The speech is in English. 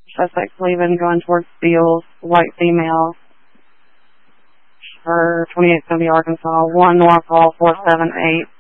Suspect leaving, going towards Steeles, white female, for 2870 Arkansas, 1 North Hall 478.